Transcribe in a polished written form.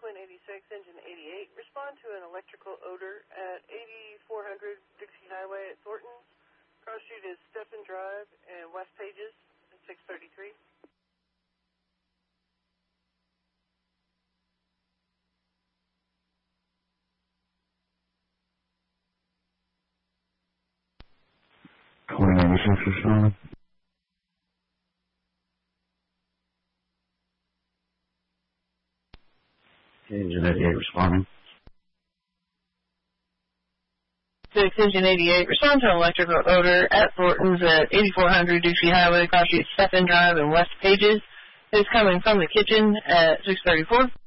Twin 86, Engine 88. Respond to an electrical odor at 8400 Dixie Highway at Thornton's. Cross street is Stephen Drive and West Pages at 633. Twin 86 responding. Engine 88 responding. 6, Engine 88, respond to an electrical odor at Thornton's at 8400 Dixie Highway, cross street Stephen Drive and West Pages. It's coming from the kitchen at 634.